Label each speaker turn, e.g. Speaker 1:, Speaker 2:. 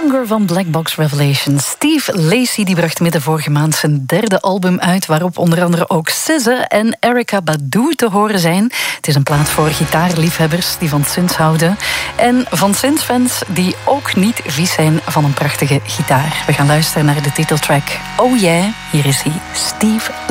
Speaker 1: Stronger van Black Box Revelations. Steve Lacy die bracht midden vorige maand zijn derde album uit, waarop onder andere ook SZA en Erykah Badu te horen zijn. Het is een plaat voor gitaarliefhebbers die van synths houden. En van synthfans die ook niet vies zijn van een prachtige gitaar. We gaan luisteren naar de titeltrack Oh Yeah. Hier is hij, Steve